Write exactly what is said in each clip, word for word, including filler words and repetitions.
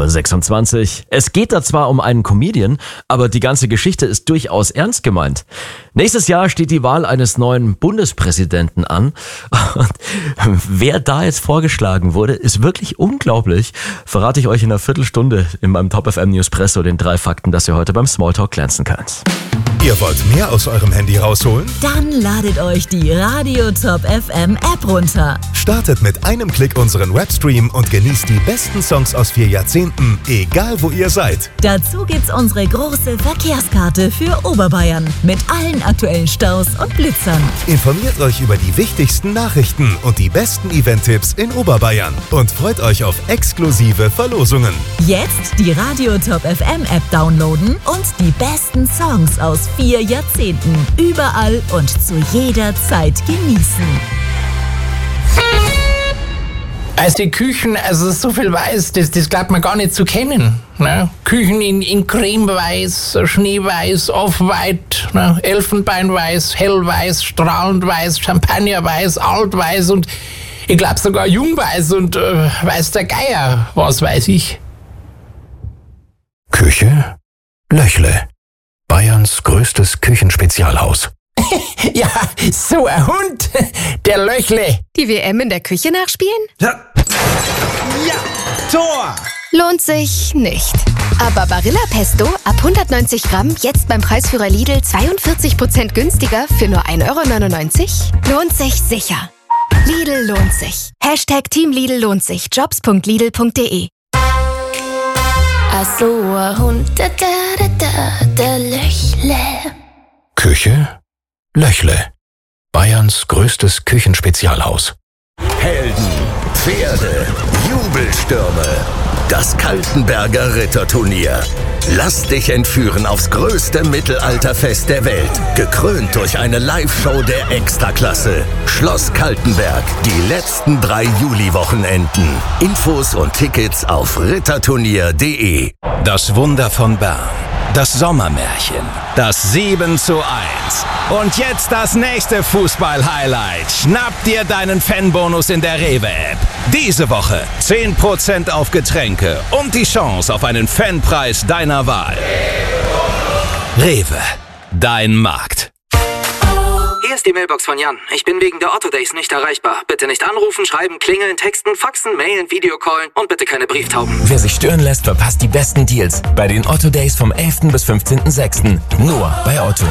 Uhr sechsundzwanzig. Es geht da zwar um einen Comedian, aber die ganze Geschichte ist durchaus ernst gemeint. Nächstes Jahr steht die Wahl eines neuen Bundespräsidenten an. Und wer da jetzt vorgeschlagen wurde, ist wirklich unglaublich. Verrate ich euch in einer Viertelstunde in meinem Top F M Newspresso den drei Fakten, dass ihr heute beim Smalltalk glänzen könnt. Ihr wollt mehr aus eurem Handy rausholen? Dann ladet euch die Radio Top F M App runter. Startet mit einem Klick unseren Webstream und genießt die besten Songs aus vier Jahrzehnten, egal wo ihr seid. Dazu gibt's unsere große Verkehrskarte für Oberbayern mit allen aktuellen Staus und Blitzern. Informiert euch über die wichtigsten Nachrichten und die besten Event-Tipps in Oberbayern und freut euch auf exklusive Verlosungen. Jetzt die Radio Top F M App downloaden und die besten Songs aus vier Jahrzehnten überall und zu jeder Zeit genießen. Also die Küchen, also so viel weiß, das, das glaubt man gar nicht zu kennen. Ne? Küchen in, in Cremeweiß, Schneeweiß, Off-White, ne? Elfenbeinweiß, Hellweiß, Strahlendweiß, Champagnerweiß, Altweiß und ich glaube sogar Jungweiß und äh, weiß der Geier, was weiß ich. Küche Löchle. Bayerns größtes Küchenspezialhaus. Ja, so ein Hund, der Löchle. Die W M in der Küche nachspielen? Ja, ja, Tor! Lohnt sich nicht. Aber Barilla Pesto ab hundertneunzig Gramm jetzt beim Preisführer Lidl zweiundvierzig Prozent günstiger für nur ein Euro neunundneunzig? Lohnt sich sicher. Lidl lohnt sich. Hashtag Team Lidl lohnt sich. Jobs punkt lidl punkt de. Ach so, ein Hund, da, da, da, der Löchle. Küche Löchle. Bayerns größtes Küchenspezialhaus. Helden, Pferde, Jubelstürme. Das Kaltenberger Ritterturnier. Lass dich entführen aufs größte Mittelalterfest der Welt. Gekrönt durch eine Live-Show der Extraklasse. Schloss Kaltenberg. Die letzten drei Juli-Wochenenden. Infos und Tickets auf ritterturnier punkt de. Das Wunder von Bern. Das Sommermärchen. Das sieben zu eins. Und jetzt das nächste Fußball-Highlight. Schnapp dir deinen Fanbonus in der Rewe-App. Diese Woche zehn Prozent auf Getränke und die Chance auf einen Fanpreis deiner Wahl. Rewe, dein Markt. Hier ist die Mailbox von Jan. Ich bin wegen der Otto Days nicht erreichbar. Bitte nicht anrufen, schreiben, klingeln, texten, faxen, mailen, Videocallen und bitte keine Brieftauben. Wer sich stören lässt, verpasst die besten Deals bei den Otto Days vom elften bis fünfzehnten sechsten Nur bei Otto.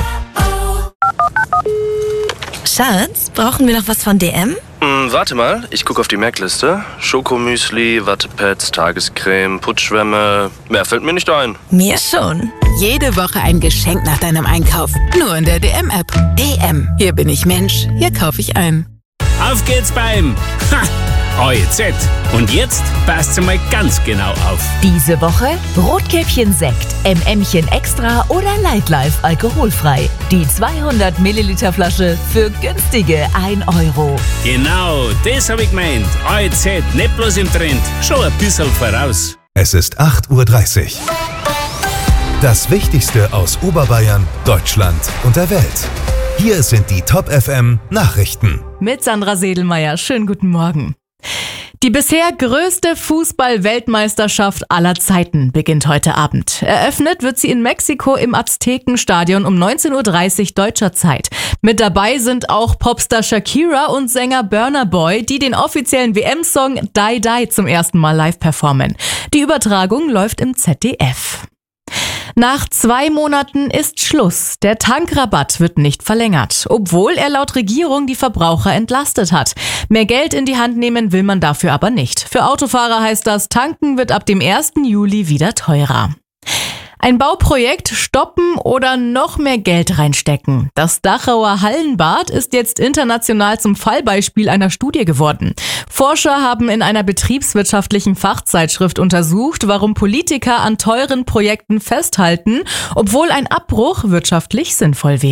Schatz, brauchen wir noch was von D M? Hm, warte mal, ich gucke auf die Merkliste. Schokomüsli, Wattepads, Tagescreme, Putzschwämme. Mehr fällt mir nicht ein. Mir schon. Jede Woche ein Geschenk nach deinem Einkauf. Nur in der D M-App. D M. Hier bin ich Mensch. Hier kaufe ich ein. Auf geht's beim ha, O E Z. Und jetzt passt mal ganz genau auf. Diese Woche Rotkäppchen Sekt, M M'chen Extra oder Nightlife alkoholfrei. Die zweihundert Milliliter Flasche für günstige ein Euro. Genau, das hab ich gemeint. O E Z, nicht bloß im Trend, schon ein bisschen voraus. Es ist acht Uhr dreißig. Das Wichtigste aus Oberbayern, Deutschland und der Welt. Hier sind die Top F M Nachrichten. Mit Sandra Sedelmeier. Schönen guten Morgen. Die bisher größte Fußball-Weltmeisterschaft aller Zeiten beginnt heute Abend. Eröffnet wird sie in Mexiko im Aztekenstadion um neunzehn Uhr dreißig deutscher Zeit. Mit dabei sind auch Popstar Shakira und Sänger Burna Boy, die den offiziellen W M-Song Die Die zum ersten Mal live performen. Die Übertragung läuft im Z D F. Nach zwei Monaten ist Schluss. Der Tankrabatt wird nicht verlängert, obwohl er laut Regierung die Verbraucher entlastet hat. Mehr Geld in die Hand nehmen will man dafür aber nicht. Für Autofahrer heißt das, tanken wird ab dem ersten Juli wieder teurer. Ein Bauprojekt stoppen oder noch mehr Geld reinstecken. Das Dachauer Hallenbad ist jetzt international zum Fallbeispiel einer Studie geworden. Forscher haben in einer betriebswirtschaftlichen Fachzeitschrift untersucht, warum Politiker an teuren Projekten festhalten, obwohl ein Abbruch wirtschaftlich sinnvoll wäre.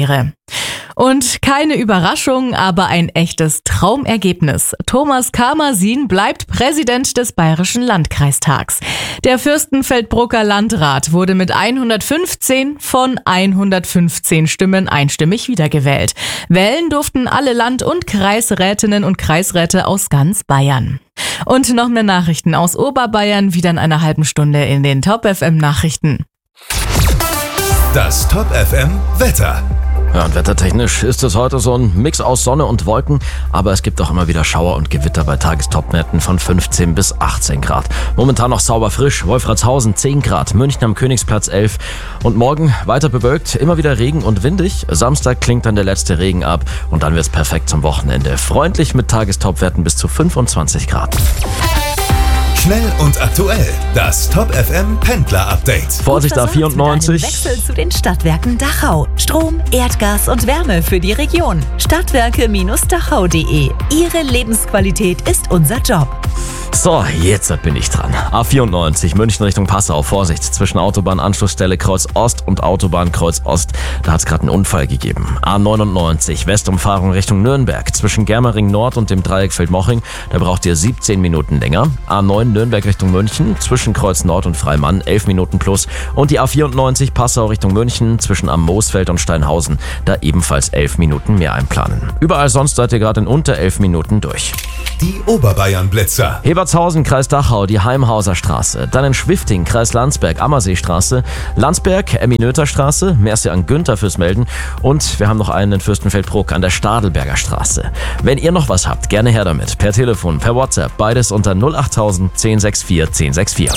Und keine Überraschung, aber ein echtes Traumergebnis. Thomas Kamersin bleibt Präsident des Bayerischen Landkreistags. Der Fürstenfeldbrucker Landrat wurde mit hundertfünfzehn von hundertfünfzehn Stimmen einstimmig wiedergewählt. Wählen durften alle Land- und Kreisrätinnen und Kreisräte aus ganz Bayern. Und noch mehr Nachrichten aus Oberbayern wieder in einer halben Stunde in den Top F M Nachrichten. Das Top F M Wetter. Ja, und wettertechnisch ist es heute so ein Mix aus Sonne und Wolken, aber es gibt auch immer wieder Schauer und Gewitter bei Tagestopwerten von fünfzehn bis achtzehn Grad. Momentan noch sauber frisch, Wolfratshausen zehn Grad, München am Königsplatz elf und morgen weiter bewölkt, immer wieder Regen und windig. Samstag klingt dann der letzte Regen ab und dann wird's perfekt zum Wochenende. Freundlich mit Tagestopwerten bis zu fünfundzwanzig Grad. Schnell und aktuell. Das Top F M Pendler Update. Vorsicht A vierundneunzig. Wechsel zu den Stadtwerken Dachau. Strom, Erdgas und Wärme für die Region. Stadtwerke Dachau punkt de. Ihre Lebensqualität ist unser Job. So, jetzt bin ich dran. A vierundneunzig, München Richtung Passau. Vorsicht, zwischen Autobahnanschlussstelle Kreuz Ost und Autobahn Kreuz Ost. Da hat es gerade einen Unfall gegeben. A neunundneunzig, Westumfahrung Richtung Nürnberg. Zwischen Germering Nord und dem Dreieck Feldmoching. Da braucht ihr siebzehn Minuten länger. A neun Nürnberg Richtung München. Zwischen Kreuz Nord und Freimann elf Minuten plus. Und die A vierundneunzig Passau Richtung München. Zwischen Am Moosfeld und Steinhausen. Da ebenfalls elf Minuten mehr einplanen. Überall sonst seid ihr gerade in unter elf Minuten durch. Die Oberbayern-Blitzer. Hebertshausen, Kreis Dachau, die Heimhauser Straße. Dann in Schwifting, Kreis Landsberg, Ammerseestraße. Landsberg, Emmy-Noether Straße. Merci an Günther fürs Melden. Und wir haben noch einen in Fürstenfeldbruck an der Stadelberger Straße. Wenn ihr noch was habt, gerne her damit. Per Telefon, per WhatsApp. Beides unter null achttausend zehn sechs vier zehn sechs vier.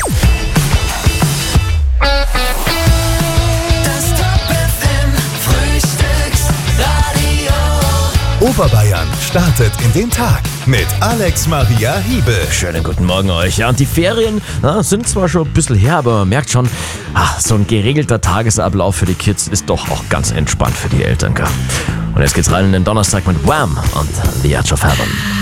Oberbayern startet in den Tag mit Alex Maria Hiebel. Schönen guten Morgen euch. Ja, und die Ferien na, sind zwar schon ein bisschen her, aber man merkt schon, ach, so ein geregelter Tagesablauf für die Kids ist doch auch ganz entspannt für die Eltern. Gell? Und jetzt geht's rein in den Donnerstag mit Wham und The Edge of Heaven.